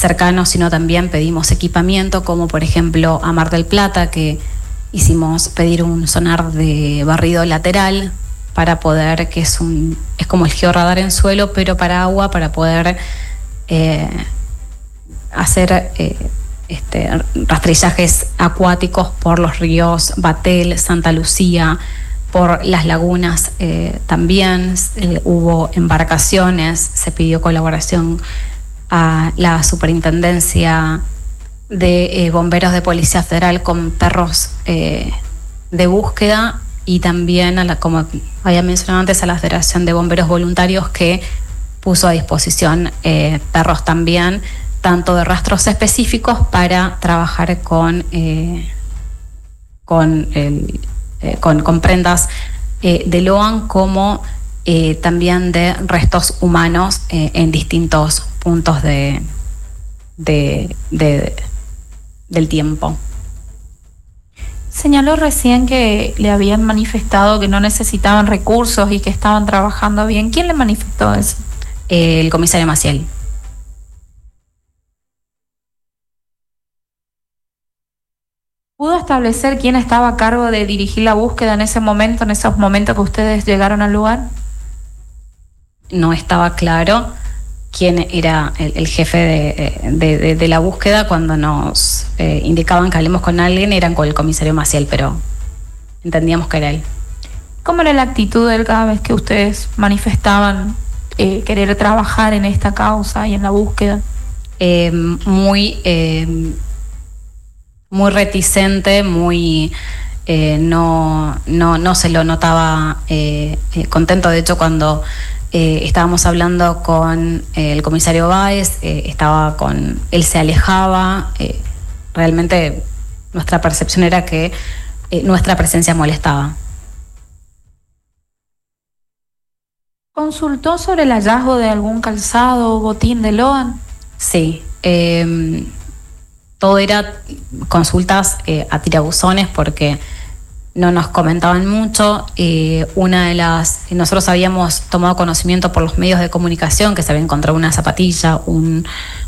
cercanos, sino también pedimos equipamiento, como por ejemplo a Mar del Plata, que hicimos pedir un sonar de barrido lateral para poder, que es como el georradar en suelo, pero para agua, para poder hacer rastrillajes acuáticos por los ríos Batel, Santa Lucía, por las lagunas. También hubo embarcaciones, se pidió colaboración a la Superintendencia de Bomberos de Policía Federal con perros de búsqueda, y también, como había mencionado antes, a la Federación de Bomberos Voluntarios, que puso a disposición perros también, tanto de rastros específicos para trabajar con prendas de LOAN, como también de restos humanos en distintos puntos del tiempo. Señaló recién que le habían manifestado que no necesitaban recursos y que estaban trabajando bien. ¿Quién le manifestó eso? El comisario Maciel. ¿Pudo establecer quién estaba a cargo de dirigir la búsqueda en esos momentos que ustedes llegaron al lugar? No estaba claro quién era el jefe de la búsqueda. Cuando nos indicaban que hablemos con alguien, eran con el comisario Maciel, pero entendíamos que era él. ¿Cómo era la actitud de él cada vez que ustedes manifestaban querer trabajar en esta causa y en la búsqueda? Muy reticente, muy no se lo notaba contento. De hecho, cuando estábamos hablando con el comisario Báez, él se alejaba. Realmente nuestra percepción era que nuestra presencia molestaba. ¿Consultó sobre el hallazgo de algún calzado o botín de LOAN? Sí, todo era consultas a tirabuzones, porque no nos comentaban mucho. Nosotros habíamos tomado conocimiento por los medios de comunicación que se había encontrado una zapatilla, un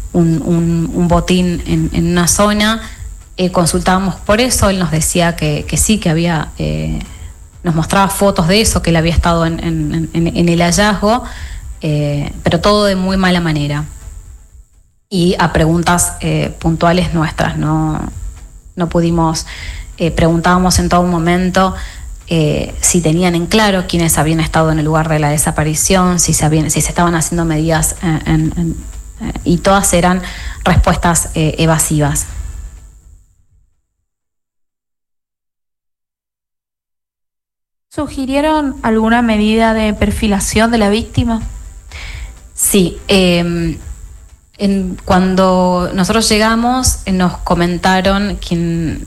botín en una zona. Consultábamos por eso. Él nos decía que sí, que había, nos mostraba fotos de eso, que él había estado en el hallazgo, pero todo de muy mala manera. Y a preguntas puntuales nuestras no pudimos. Preguntábamos en todo momento si tenían en claro quiénes habían estado en el lugar de la desaparición, si se estaban haciendo medidas, y todas eran respuestas evasivas. ¿Sugirieron alguna medida de perfilación de la víctima? Sí. Cuando nosotros llegamos, nos comentaron quienes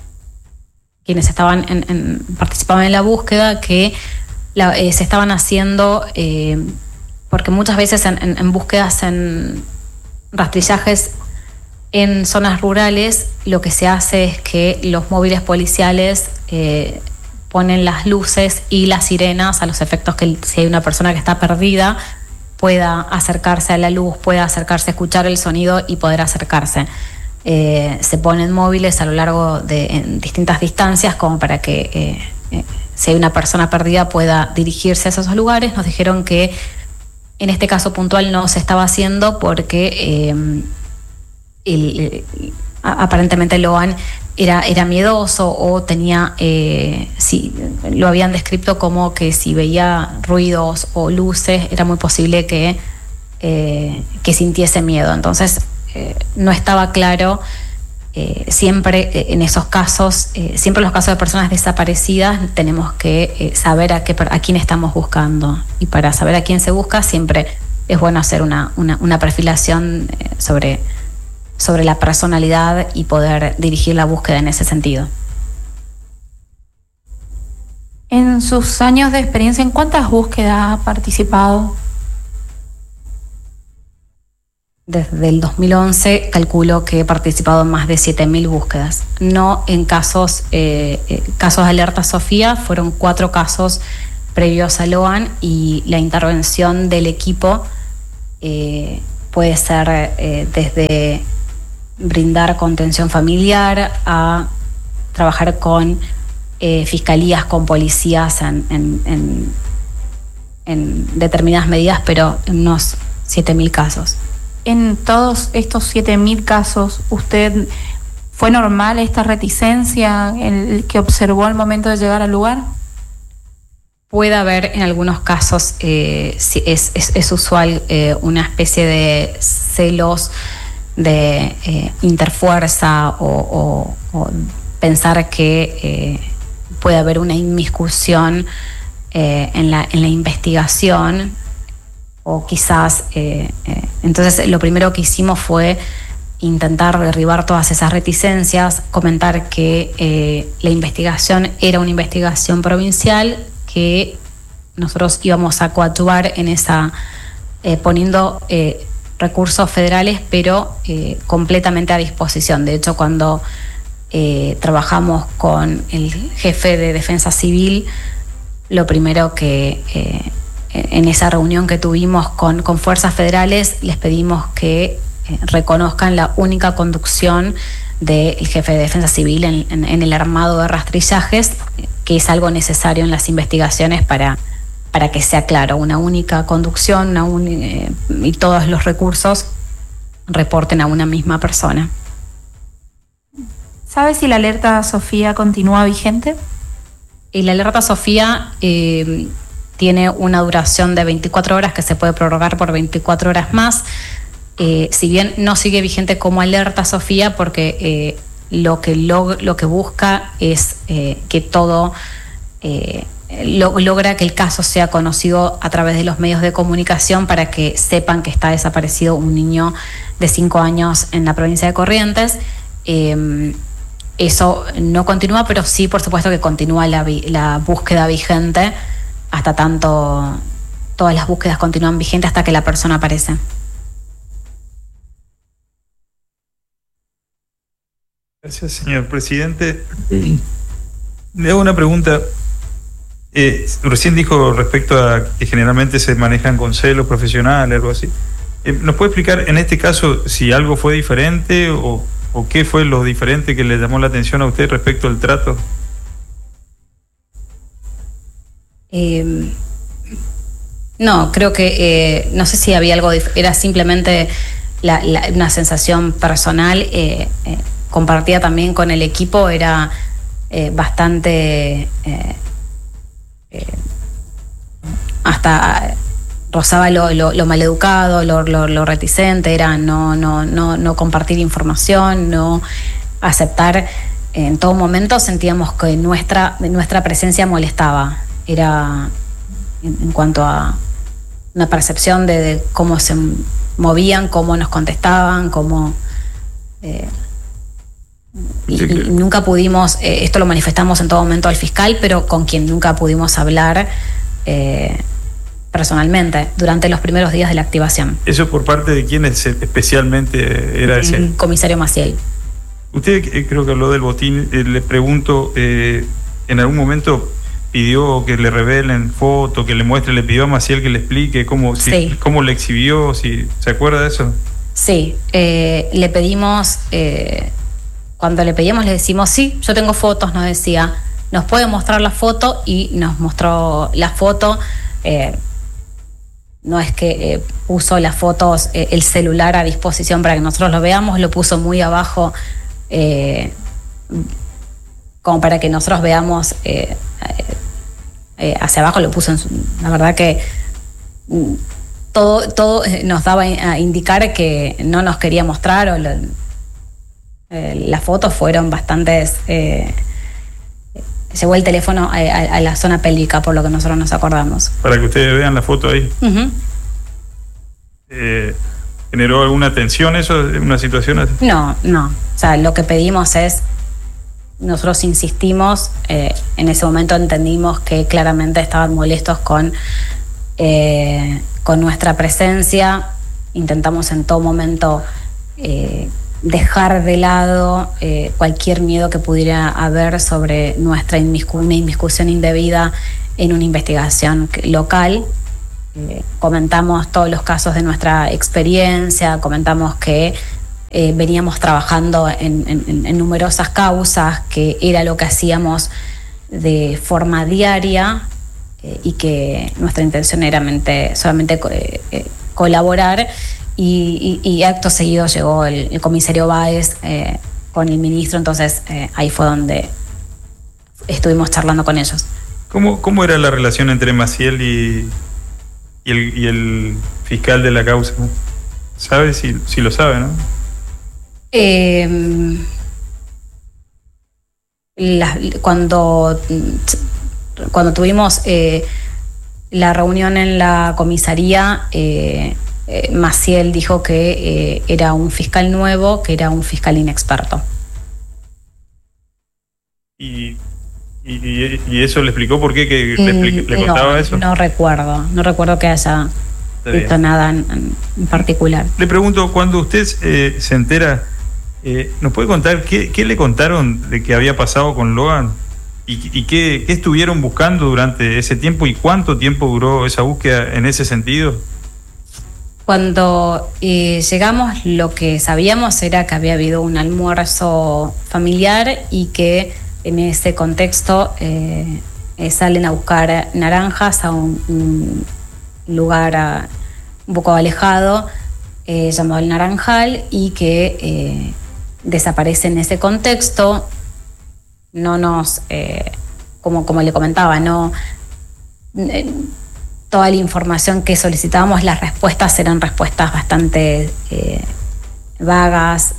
participaban en la búsqueda, que se estaban haciendo, porque muchas veces en búsquedas, en rastrillajes en zonas rurales, lo que se hace es que los móviles policiales ponen las luces y las sirenas a los efectos que si hay una persona que está perdida, pueda acercarse a la luz, pueda acercarse a escuchar el sonido y poder acercarse. Se ponen móviles a lo largo en distintas distancias, como para que si hay una persona perdida pueda dirigirse a esos lugares. Nos dijeron que en este caso puntual no se estaba haciendo porque aparentemente Loan era miedoso, o tenía, lo habían descrito como que si veía ruidos o luces era muy posible que sintiese miedo. Entonces no estaba claro. Siempre en esos casos, siempre en los casos de personas desaparecidas, tenemos que saber a quién estamos buscando, y para saber a quién se busca siempre es bueno hacer una perfilación sobre la personalidad y poder dirigir la búsqueda en ese sentido. En sus años de experiencia, ¿en cuántas búsquedas ha participado? Desde el 2011 calculo que he participado en más de 7.000 búsquedas. No en casos de alerta Sofía, fueron 4 casos previos a Loan, y la intervención del equipo puede ser desde brindar contención familiar a trabajar con fiscalías, con policías en determinadas medidas, pero en unos 7.000 casos. En todos estos 7.000 casos, ¿usted fue normal esta reticencia el que observó al momento de llegar al lugar? Puede haber en algunos casos, es usual una especie de celos de interfuerza o pensar que puede haber una inmiscusión en la investigación, o quizás entonces lo primero que hicimos fue intentar derribar todas esas reticencias, comentar que la investigación era una investigación provincial, que nosotros íbamos a coadyuvar en esa poniendo recursos federales, pero completamente a disposición. De hecho, cuando trabajamos con el jefe de Defensa Civil, lo primero que en esa reunión que tuvimos con fuerzas federales, les pedimos que reconozcan la única conducción del jefe de Defensa Civil en el armado de rastrillajes, que es algo necesario en las investigaciones para que sea claro, una única conducción, y todos los recursos reporten a una misma persona. ¿Sabe si la alerta Sofía continúa vigente? Y la alerta Sofía tiene una duración de 24 horas que se puede prorrogar por 24 horas más. Si bien no sigue vigente como alerta Sofía, porque lo que busca es que todo logra que el caso sea conocido a través de los medios de comunicación, para que sepan que está desaparecido un niño de 5 años en la provincia de Corrientes. Eso no continúa, pero sí, por supuesto que continúa la búsqueda vigente, hasta tanto todas las búsquedas continúan vigentes hasta que la persona aparece. Gracias, señor presidente. Le hago una pregunta. Recién dijo respecto a que generalmente se manejan con celos profesionales, algo así. ¿Nos puede explicar en este caso si algo fue diferente o qué fue lo diferente que le llamó la atención a usted respecto al trato? No, creo que no sé si había algo, era simplemente una sensación personal compartida también con el equipo. Era bastante hasta rozaba lo maleducado, lo reticente, era no compartir información, no aceptar. En todo momento sentíamos que nuestra presencia molestaba. Era en cuanto a una percepción de cómo se movían, cómo nos contestaban, cómo y nunca pudimos, esto lo manifestamos en todo momento al fiscal, pero con quien nunca pudimos hablar personalmente durante los primeros días de la activación. ¿Eso por parte de quién especialmente era ese? El comisario Maciel. Usted creo que habló del botín. Le pregunto, ¿en algún momento pidió que le revelen fotos, que le muestre, le pidió a Maciel que le explique cómo le exhibió, si se acuerda de eso? Sí, le pedimos, cuando le pedimos le decimos, sí, yo tengo fotos, nos decía, nos puede mostrar la foto, y nos mostró la foto. No es que puso las fotos, el celular a disposición para que nosotros lo veamos, lo puso muy abajo, como para que nosotros veamos hacia abajo, lo puso la verdad que todo nos daba a indicar que no nos quería mostrar, las fotos fueron bastantes. Llevó el teléfono a la zona pélvica, por lo que nosotros nos acordamos. Para que ustedes vean la foto ahí. Uh-huh. ¿Generó alguna tensión eso, una situación así? No. O sea, lo que pedimos es, nosotros insistimos, en ese momento entendimos que claramente estaban molestos con nuestra presencia. Intentamos en todo momento dejar de lado cualquier miedo que pudiera haber sobre nuestra una inmiscusión indebida en una investigación local. comentamos todos los casos de nuestra experiencia, comentamos que veníamos trabajando en numerosas causas, que era lo que hacíamos de forma diaria y que nuestra intención era solamente colaborar. Y acto seguido llegó el comisario Báez con el ministro, entonces ahí fue donde estuvimos charlando con ellos. ¿Cómo era la relación entre Maciel y el fiscal de la causa? ¿Sabe? Si lo sabe, ¿no? Cuando tuvimos la reunión en la comisaría, Maciel dijo que era un fiscal nuevo, que era un fiscal inexperto. ¿Y eso le explicó por qué? ¿Le contaba eso? No recuerdo que haya visto nada en particular. Le pregunto, cuando usted se entera, ¿nos puede contar qué le contaron de que había pasado con Loan? ¿Y qué estuvieron buscando durante ese tiempo? ¿Y cuánto tiempo duró esa búsqueda en ese sentido? Cuando llegamos, lo que sabíamos era que había habido un almuerzo familiar y que en ese contexto salen a buscar naranjas a un lugar un poco alejado llamado El Naranjal, y que desaparece en ese contexto. No nos, como le comentaba, no toda la información que solicitábamos, las respuestas eran respuestas bastante vagas.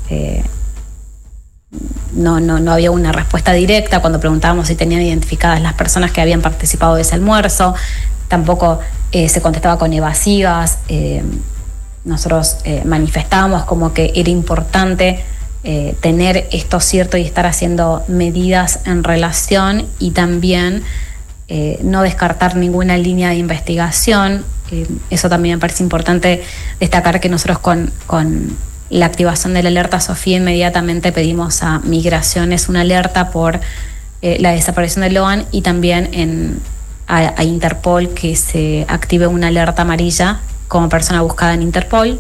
No había una respuesta directa cuando preguntábamos si tenían identificadas las personas que habían participado de ese almuerzo. Tampoco se contestaba con evasivas. Nosotros manifestábamos como que era importante tener esto cierto y estar haciendo medidas en relación, y también no descartar ninguna línea de investigación. Eso también me parece importante destacar, que nosotros con la activación de la alerta Sofía inmediatamente pedimos a Migraciones una alerta por la desaparición de Loan, y también a Interpol que se active una alerta amarilla como persona buscada en Interpol.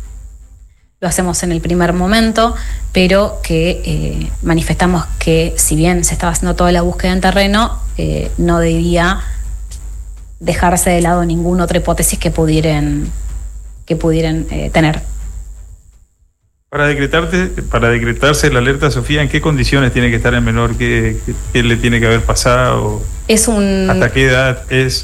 Lo hacemos en el primer momento, pero que manifestamos que si bien se estaba haciendo toda la búsqueda en terreno, no debía dejarse de lado ninguna otra hipótesis que pudieran tener. Para decretarse la alerta Sofía, ¿en qué condiciones tiene que estar el menor? ¿Qué le tiene que haber pasado? ¿Hasta qué edad es?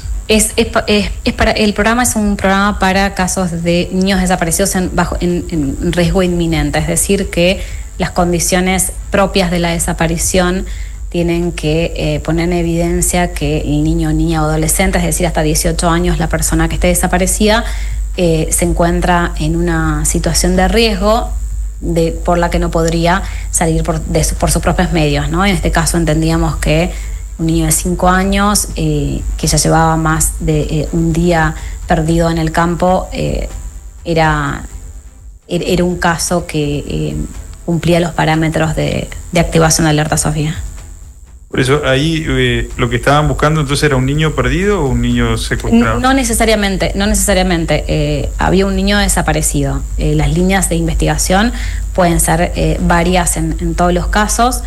El programa es un programa para casos de niños desaparecidos en riesgo inminente, es decir, que las condiciones propias de la desaparición tienen que poner en evidencia que el niño, niña o adolescente, es decir, hasta 18 años, la persona que esté desaparecida, se encuentra en una situación de riesgo por la que no podría salir por sus propios medios, ¿no? En este caso entendíamos que un niño de 5 años que ya llevaba más de un día perdido en el campo, era un caso que cumplía los parámetros de activación de alerta Sofía. Por eso ahí lo que estaban buscando entonces era un niño perdido o un niño secuestrado. No necesariamente. Había un niño desaparecido. Las líneas de investigación pueden ser varias en todos los casos.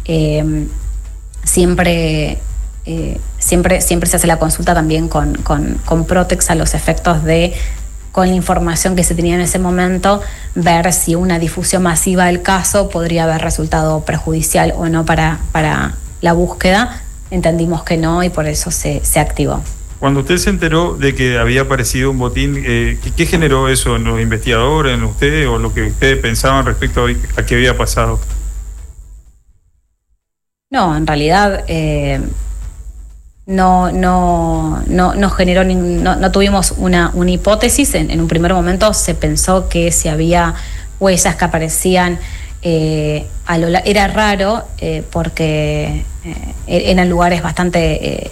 Siempre se hace la consulta también con Protex a los efectos de, con la información que se tenía en ese momento, ver si una difusión masiva del caso podría haber resultado perjudicial o no para la búsqueda. Entendimos que no, y por eso se activó. Cuando usted se enteró de que había aparecido un botín, ¿qué generó eso en los investigadores, en ustedes, o lo que ustedes pensaban respecto a qué había pasado? No, en realidad no generó no tuvimos una hipótesis. En un primer momento se pensó que si había huellas que aparecían era raro, porque eran lugares bastante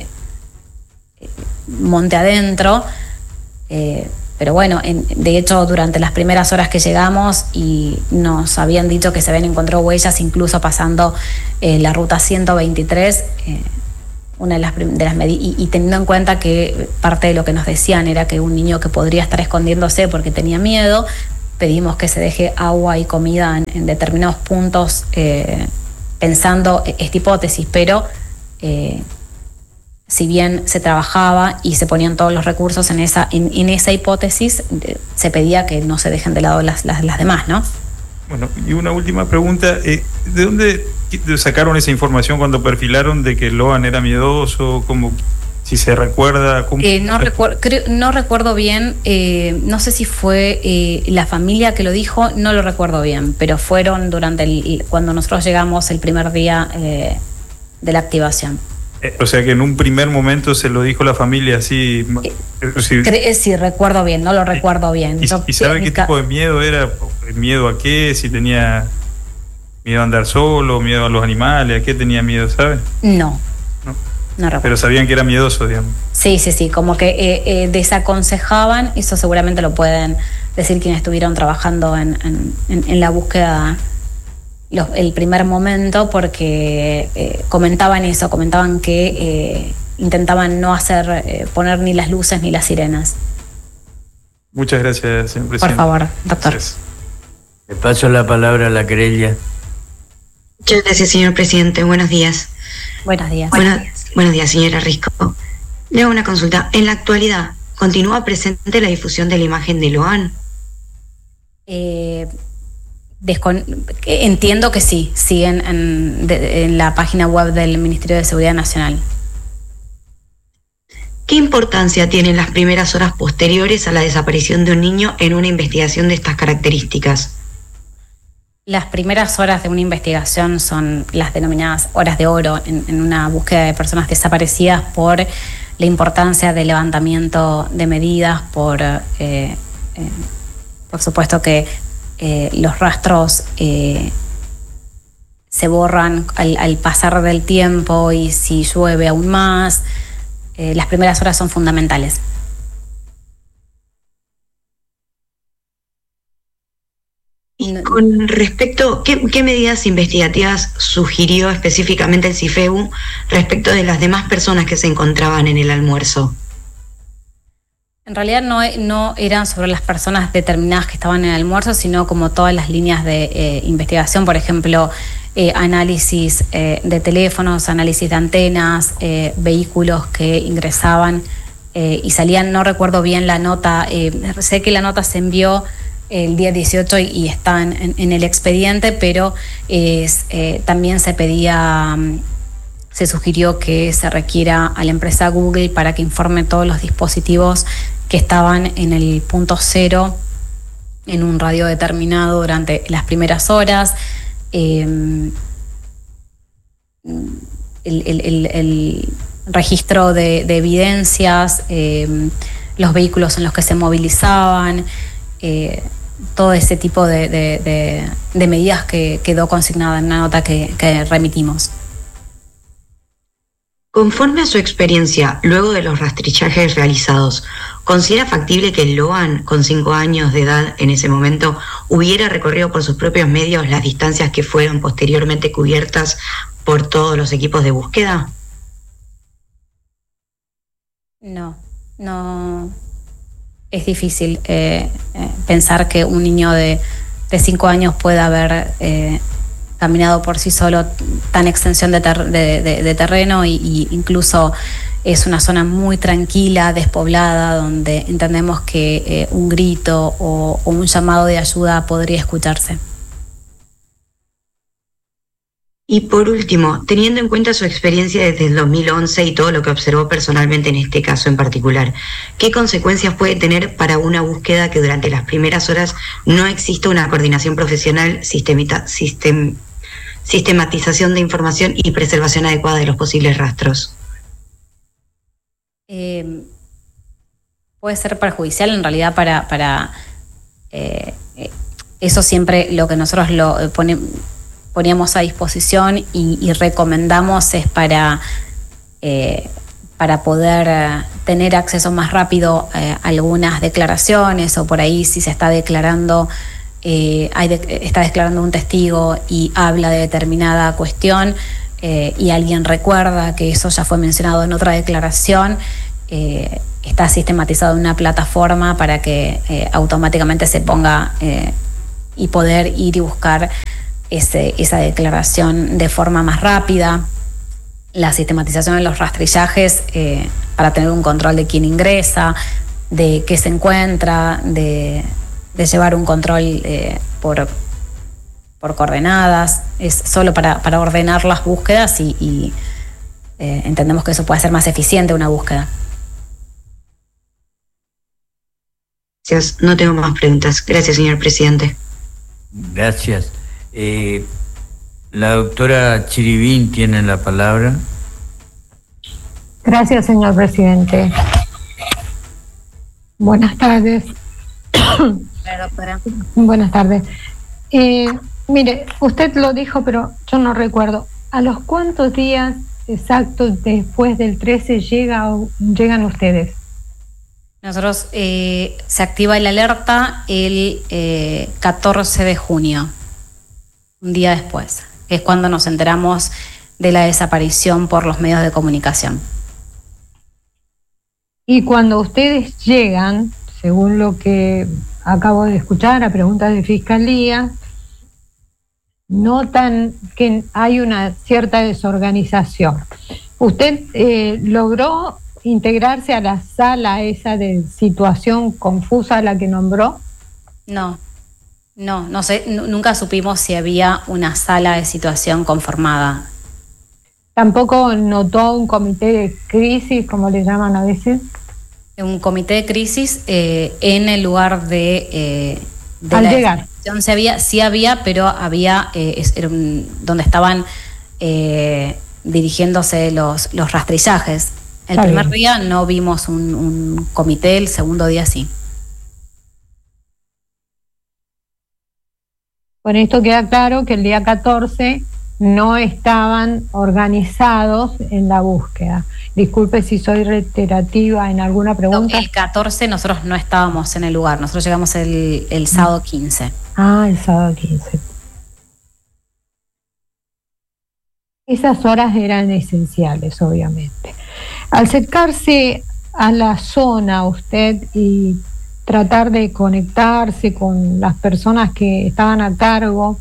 monte adentro, pero bueno, de hecho durante las primeras horas que llegamos y nos habían dicho que se habían encontrado huellas incluso pasando la ruta 123, una de las medidas, y teniendo en cuenta que parte de lo que nos decían era que un niño que podría estar escondiéndose porque tenía miedo, pedimos que se deje agua y comida en determinados puntos, pensando esta hipótesis, pero si bien se trabajaba y se ponían todos los recursos en esa hipótesis, se pedía que no se dejen de lado las demás, ¿no? Bueno, y una última pregunta, ¿de dónde sacaron esa información cuando perfilaron de que Loan era miedoso? Como, si se recuerda, ¿cómo? No recuerdo bien, no sé si fue la familia que lo dijo, no lo recuerdo bien, pero fueron cuando nosotros llegamos el primer día de la activación. O sea que en un primer momento se lo dijo la familia así. Sí, recuerdo bien, no lo recuerdo bien. ¿Y sabe qué tipo de miedo era? ¿Miedo a qué? Si tenía miedo a andar solo, miedo a los animales, ¿a qué tenía miedo, sabe? No recuerdo. Pero sabían que era miedoso, digamos. Sí, como que desaconsejaban, eso seguramente lo pueden decir quienes estuvieron trabajando en la búsqueda el primer momento, porque comentaban que intentaban no poner ni las luces ni las sirenas. Muchas gracias, señor presidente. Por favor, doctor. Gracias. Le paso la palabra a la querella. Muchas gracias, señor presidente. Buenos días. Buenos días. Buenos días, señora Risco. Le hago una consulta. En la actualidad, ¿continúa presente la difusión de la imagen de Loan? Entiendo que sí, siguen en la página web del Ministerio de Seguridad Nacional. ¿Qué importancia tienen las primeras horas posteriores a la desaparición de un niño en una investigación de estas características? Las primeras horas de una investigación son las denominadas horas de oro en una búsqueda de personas desaparecidas, por la importancia del levantamiento de medidas, por supuesto que los rastros se borran al pasar del tiempo, y si llueve aún más. Las primeras horas son fundamentales. Y con respecto, ¿qué medidas investigativas sugirió específicamente el CIFEU respecto de las demás personas que se encontraban en el almuerzo? En realidad no eran sobre las personas determinadas que estaban en el almuerzo, sino como todas las líneas de investigación, por ejemplo, análisis de teléfonos, análisis de antenas, vehículos que ingresaban y salían. No recuerdo bien la nota, sé que la nota se envió el día 18 y está en el expediente, pero también se sugirió que se requiera a la empresa Google para que informe todos los dispositivos que estaban en el punto cero en un radio determinado durante las primeras horas. El registro de evidencias, los vehículos en los que se movilizaban, todo ese tipo de medidas que quedó consignada en una nota que remitimos. Conforme a su experiencia, luego de los rastrillajes realizados, ¿considera factible que Loan, con 5 años de edad en ese momento, hubiera recorrido por sus propios medios las distancias que fueron posteriormente cubiertas por todos los equipos de búsqueda? No. Es difícil pensar que un niño de 5 años pueda haber caminado por sí solo tan extensión de terreno, y incluso es una zona muy tranquila, despoblada, donde entendemos que un grito o un llamado de ayuda podría escucharse. Y por último, teniendo en cuenta su experiencia desde el 2011 y todo lo que observó personalmente en este caso en particular, ¿qué consecuencias puede tener para una búsqueda que durante las primeras horas no exista una coordinación profesional, sistematización de información y preservación adecuada de los posibles rastros? Puede ser perjudicial en realidad para eso. Siempre lo que nosotros poníamos a disposición y recomendamos es para poder tener acceso más rápido a algunas declaraciones, o por ahí si se está declarando está declarando un testigo y habla de determinada cuestión, y alguien recuerda que eso ya fue mencionado en otra declaración, está sistematizado en una plataforma para que automáticamente se ponga y poder ir y buscar esa declaración de forma más rápida. La sistematización de los rastrillajes para tener un control de quién ingresa, de qué se encuentra, de llevar un control por coordenadas, es solo para ordenar las búsquedas y entendemos que eso puede ser más eficiente una búsqueda. Gracias, no tengo más preguntas. Gracias, señor presidente. Gracias. La doctora Chiribín tiene la palabra. Gracias, señor presidente. Buenas tardes. Buenas tardes. Mire, usted lo dijo, pero yo no recuerdo. ¿A los cuántos días exactos después del 13 llegan ustedes? Nosotros se activa la alerta el 14 de junio, un día después, que es cuando nos enteramos de la desaparición por los medios de comunicación. Y cuando ustedes llegan, según lo que acabo de escuchar a preguntas de Fiscalía, notan que hay una cierta desorganización. ¿Usted logró integrarse a la sala esa de situación confusa a la que nombró? No sé, nunca supimos si había una sala de situación conformada. ¿Tampoco notó un comité de crisis, como le llaman a veces? Un comité de crisis en el lugar de al llegar. Sí había, pero había era donde estaban dirigiéndose los rastrillajes. El primer día no vimos un comité, el segundo día sí. Con esto queda claro que el día 14 no estaban organizados en la búsqueda. Disculpe si soy reiterativa en alguna pregunta. No, el 14 nosotros no estábamos en el lugar, nosotros llegamos el sábado 15. Ah, el sábado 15. Esas horas eran esenciales, obviamente. Al acercarse a la zona usted y tratar de conectarse con las personas que estaban a cargo,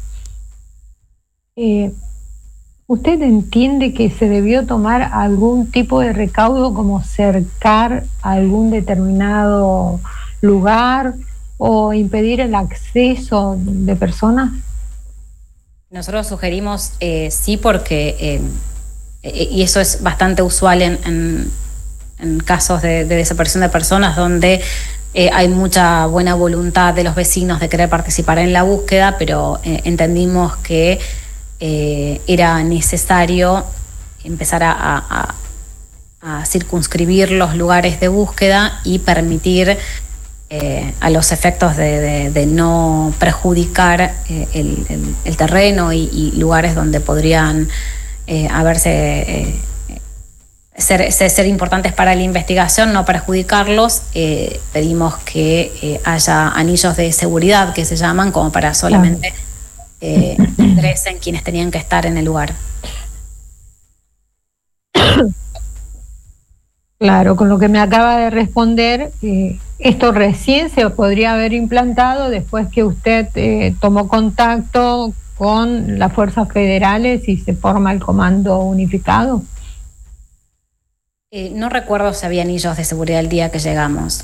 ¿usted entiende que se debió tomar algún tipo de recaudo como cercar a algún determinado lugar o impedir el acceso de personas? Nosotros sugerimos sí, porque y eso es bastante usual en casos de desaparición de personas donde hay mucha buena voluntad de los vecinos de querer participar en la búsqueda, pero entendimos que era necesario empezar a circunscribir los lugares de búsqueda y permitir a los efectos de no perjudicar el terreno y lugares donde podrían ser importantes para la investigación, no perjudicarlos. Pedimos que haya anillos de seguridad, que se llaman, como para solamente ingresen quienes tenían que estar en el lugar. Claro, con lo que me acaba de responder, esto recién se podría haber implantado después que usted tomó contacto con las fuerzas federales y se forma el comando unificado. No recuerdo si había anillos de seguridad el día que llegamos.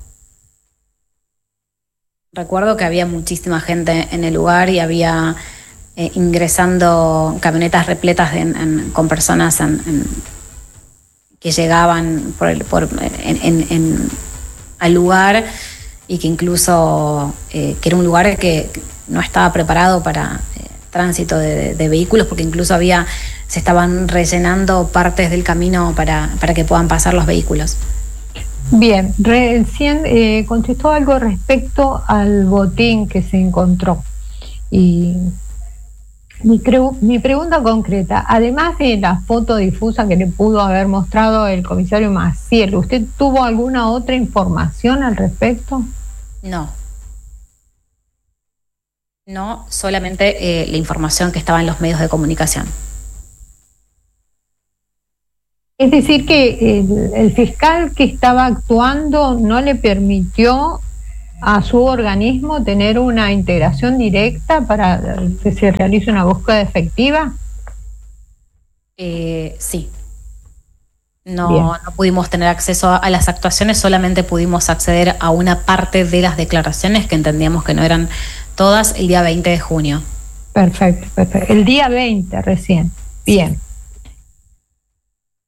Recuerdo que había muchísima gente en el lugar y había ingresando camionetas repletas con personas que llegaban al lugar, y que incluso que era un lugar que no estaba preparado para tránsito de vehículos, porque incluso se estaban rellenando partes del camino para que puedan pasar los vehículos. Bien, recién contestó algo respecto al botín que se encontró. Y mi pregunta concreta, además de la foto difusa que le pudo haber mostrado el comisario Maciel, ¿usted tuvo alguna otra información al respecto? No, solamente la información que estaba en los medios de comunicación. Es decir, que el fiscal que estaba actuando no le permitió a su organismo tener una integración directa para que se realice una búsqueda efectiva. Sí. No pudimos tener acceso a las actuaciones, solamente pudimos acceder a una parte de las declaraciones que entendíamos que no eran todas el día 20 de junio. Perfecto, perfecto. El día 20 recién. Bien. Sí.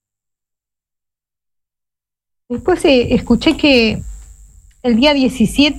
Después escuché que el día 17